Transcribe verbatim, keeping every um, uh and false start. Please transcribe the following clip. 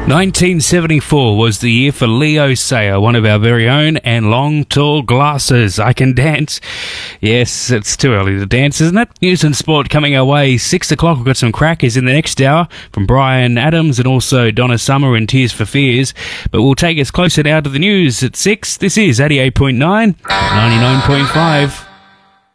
nineteen seventy-four was the year for Leo Sayer, one of our very own, and Long Tall Glasses. I Can Dance. Yes, it's too early to dance, isn't it? News and sport coming our way. Six o'clock, we've got some crackers in the next hour from Brian Adams and also Donna Summer and Tears for Fears. But we'll take us closer now to the news at six. This is eighty-eight point nine, ninety-nine point five.